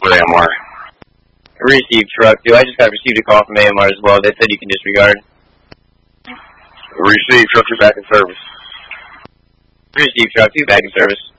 for AMR. Received truck 2. I just got received a call from AMR as well. They said you can disregard. Received truck 2 back in service. Received truck 2 back in service.